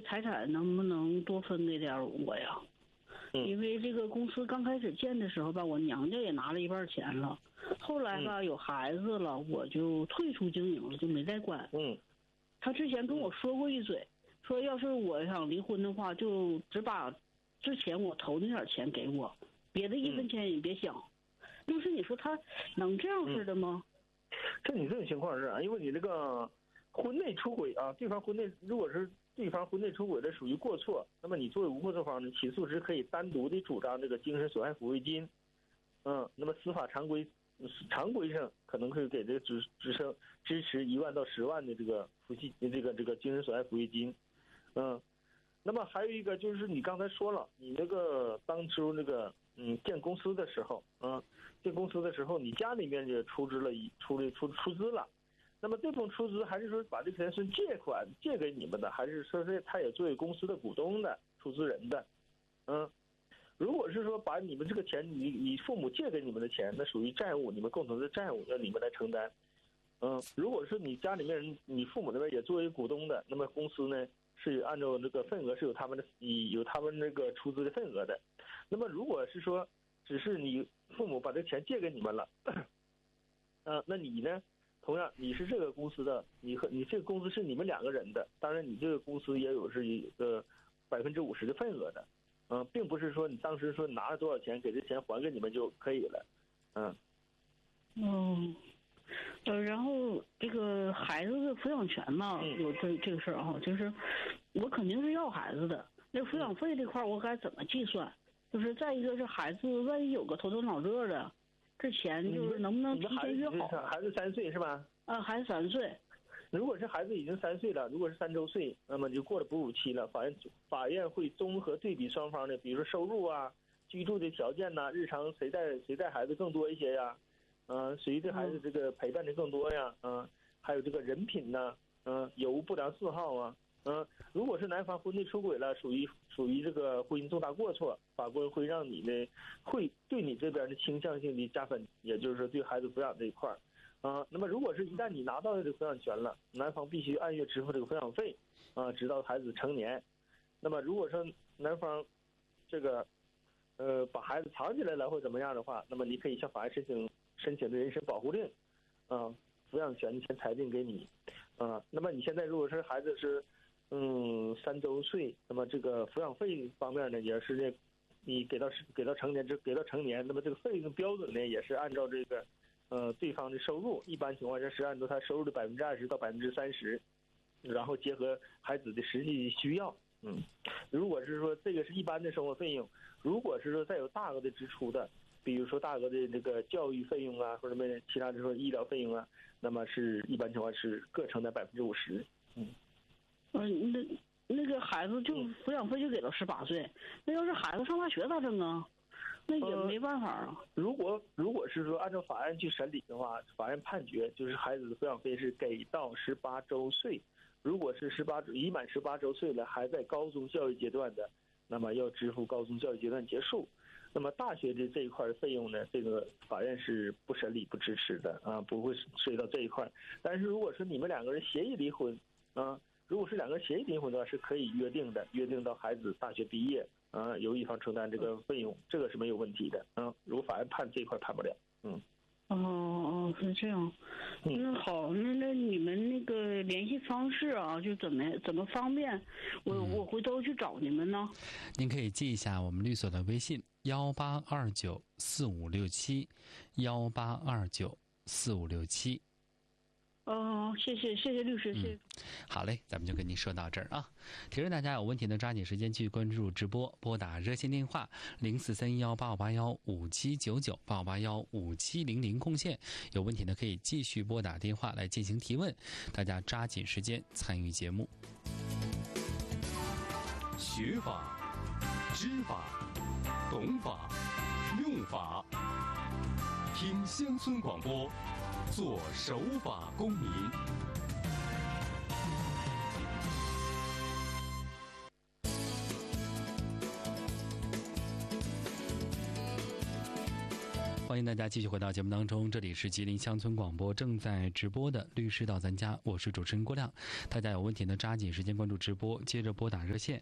财产能不能多分给点我呀？因为这个公司刚开始建的时候吧，我娘家也拿了一半钱了，后来吧有孩子了，我就退出经营了，就没再管。他之前跟我说过一嘴，说要是我想离婚的话，就只把之前我投那点钱给我，别的1分钱也别想。律师，你说他能这样似的吗？ 这你这种情况是啊，因为你这个婚内出轨啊，对方婚内如果是对方婚内出轨的属于过错，那么你作为无过错方呢，起诉时可以单独的主张这个精神损害抚慰金。那么司法常规上可能会给这个支持1万到10万的这个这个精神损害抚慰金。那么还有一个就是你刚才说了，你那个当初那个建公司的时候，你家里面就出资了，那么这份出资还是说把这钱是借给你们的，还是说是他也作为公司的股东的出资人的？如果是说把你们这个钱，你父母借给你们的钱，那属于债务，你们共同的债务要你们来承担。如果是你家里面人，你父母那边也作为股东的，那么公司呢是按照这个份额是有他们那个出资的份额的。那么如果是说只是你父母把这钱借给你们了，那你呢？同样你是这个公司的，你这个公司是你们2个人的，当然你这个公司也有是一个50%的份额的。并不是说你当时说拿了多少钱给这钱还给你们就可以了。 然后这个孩子的抚养权嘛，有这个事儿啊，就是我肯定是要孩子的，那抚养费这块我该怎么计算？就是再一个是孩子万一有个头疼脑热的，这钱就是能不能提前约好？ 孩子3岁是吧？ 孩子3岁。 如果是孩子已经3岁了，如果是3周岁，那么就过了哺乳期了。法院会综合对比双方的，比如说收入啊、居住的条件呐、日常谁带孩子更多一些呀？谁对孩子这个陪伴的更多呀？还有这个人品呐，有无不良嗜好啊？如果是男方婚内出轨了，属于这个婚姻重大过错，法官会让你呢，会对你这边的倾向性的加分，也就是说对孩子抚养这一块。那么如果是一旦你拿到这个抚养权了，男方必须按月支付这个抚养费，直到孩子成年。那么如果说男方这个把孩子藏起来了或怎么样的话，那么你可以向法院申请的人身保护令，抚养权先裁定给你。那么你现在如果是孩子是3周岁，那么这个抚养费方面呢，也是你给到成年，那么这个费用标准呢，也是按照这个对方的收入，一般情况下是按照他收入的20%到30%，然后结合孩子的实际需要。如果是说这个是一般的生活费用，如果是说再有大额的支出的，比如说大额的这个教育费用啊，或者其他的说医疗费用啊，那么是一般情况是各承担50%。 那个孩子就抚养费就给到18岁，那要是孩子上大学咋整啊？那也没办法啊。 如果是说按照法院去审理的话，法院判决就是孩子的抚养费是给到18周岁。如果是已满18周岁了，还在高中教育阶段的，那么要支付高中教育阶段结束。那么大学的这一块的费用呢，这个法院是不审理不支持的不会涉及到这一块。但是如果说你们2个人协议离婚如果是2个人协议离婚的话，是可以约定到孩子大学毕业由一方承担这个费用，这个是没有问题的如果法院判这一块判不了。 是这样。那好，那你们那个联系方式啊，就怎么方便？我回头去找你们呢。 您可以记一下我们律所的微信1829456718294567。 谢谢律师，谢谢。 好嘞，咱们就跟您说到这儿啊。提示大家有问题呢，抓紧时间去关注直播，拨打热线电话04318581579985815700空线。有问题呢，可以继续拨打电话来进行提问，大家抓紧时间参与节目。 学法、知法、懂法、用法，听乡村广播，做守法公民。 欢迎大家继续回到节目当中，这里是吉林乡村广播正在直播的律师到咱家，我是主持人郭亮。大家有问题呢，抓紧时间关注直播，接着拨打热线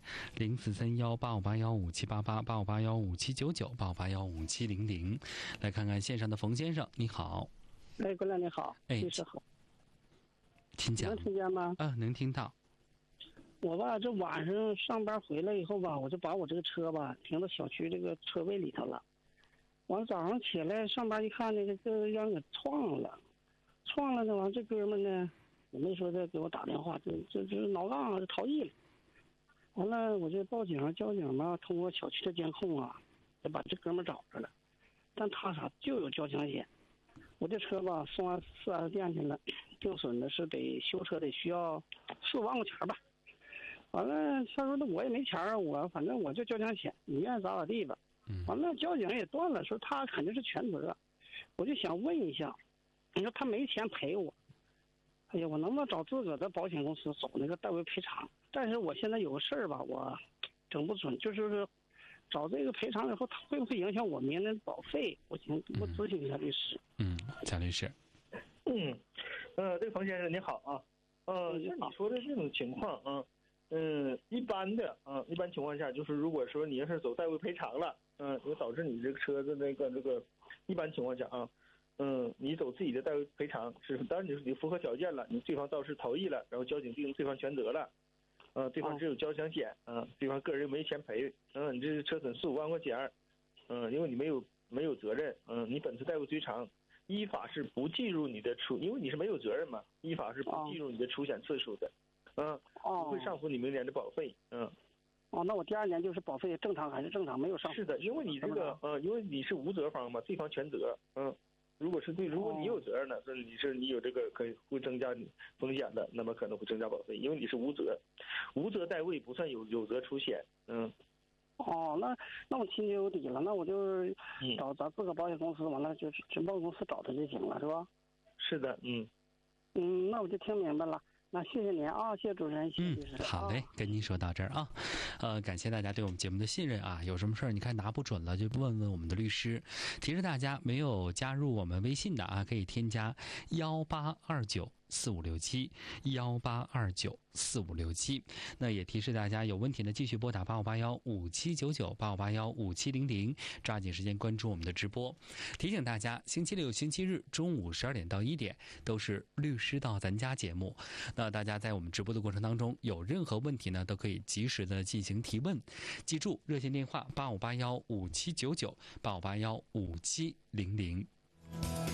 0431858157888581579985815700。来看看线上的冯先生，你好。 哎，郭亮你好，律师好， 请讲。 能听见吗？ 能听到。 我吧，这晚上上班回来以后吧，我就把我这个车吧停到小区这个车位里头了。完了早上起来上班一看，那个让人给撞了呢。完这哥们呢也没说再给我打电话，就是挠杠就逃逸了。完了我就报警，交警嘛通过小区的监控啊，就把这哥们找着了。但他就有交强险。我这车吧送完4S店去了，定损的是得修车得需要4、5万块钱吧。完了他说那我也没钱啊，反正我就交强险，你愿意咋地吧。完了交警也断了，说他肯定是全责。我就想问一下，你说他没钱赔我，哎呀，我能不能找自个的保险公司走那个代为赔偿？但是我现在有个事儿吧，我整不准，就是找这个赔偿以后，他会不会影响我明年保费？我请我咨询一下律师。 贾律师。 这个冯先生你好啊，像你说的这种情况啊，一般情况下，就是如果说你要是走代为赔偿了，也导致你这个车子这个，一般情况下啊，你走自己的代为赔偿是，当然你符合条件了，你对方肇事逃逸了，然后交警定对方全责了，对方只有交强险，对方个人没钱赔，你这车损4、5万块钱，因为你没有责任，你本次代为追偿，依法是不计入你的因为你是没有责任嘛，依法是不计入你的出险次数的。不会上浮你明年的保费。 那我第2年就是保费正常还是正常，没有上浮？ 是的，因为你这个因为你是无责方嘛，对方全责。如果你有责任呢，你有这个会增加你风险的，那么可能会增加保费，因为你是无责代位不算有责出险。 那我心里有底了，那我就找咱自个保险公司，完了就去保险公司找他就行了，是吧？ 是的， 那我就听明白了。那谢谢您啊，谢谢主持人，谢谢律师。 好嘞，跟您说到这儿啊，感谢大家对我们节目的信任啊，有什么事儿你看拿不准了就问问我们的律师。提示大家没有加入我们微信的啊，可以添加1829456718294567。那也提示大家有问题呢，继续拨打8581579985815700，抓紧时间关注我们的直播。提醒大家，星期六、星期日中午12点到1点都是律师到咱家节目。那大家在我们直播的过程当中有任何问题呢，都可以及时的进行提问。记住热线电话8581579985815700。